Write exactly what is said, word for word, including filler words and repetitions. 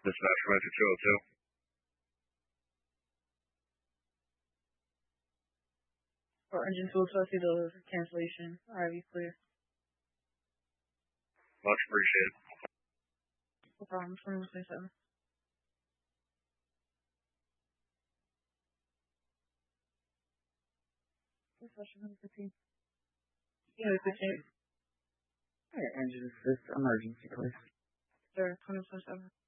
Dispatch Metro two oh two. For engine two oh two, I see the cancellation. R I V clear. Much appreciated. No problem. twenty-one twenty-seven. Dispatch one fifteen. Yeah, fifteen. Alright, engine assist, emergency, please. Sir, twenty-one twenty-seven.